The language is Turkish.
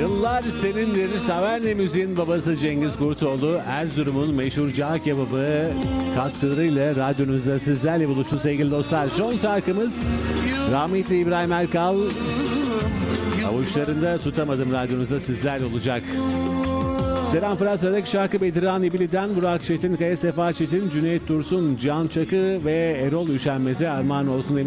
Yıllar senindir. Taverne müziğin babası Cengiz Kurtoğlu, Erzurum'un meşhur cağ kebabı katkılarıyla radyonuzda sizlerle buluştu sevgili dostlar. Son şarkımız rahmetli İbrahim Erkal, avuçlarında tutamadım radyonuzda sizlerle olacak. Selam Fırat Sadık, şarkı Bedirhan İbili'den Burak Çetin, Kaya Sefa Çetin, Cüneyt Dursun, Can Çakı ve Erol Üşenmez'e armağan olsun.